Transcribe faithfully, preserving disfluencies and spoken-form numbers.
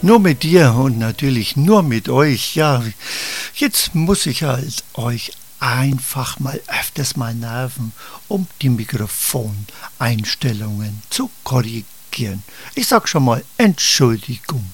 Nur mit dir und natürlich nur mit euch. Ja, jetzt muss ich halt euch einfach mal öfters mal nerven, um die Mikrofoneinstellungen zu korrigieren. Ich sag schon mal Entschuldigung.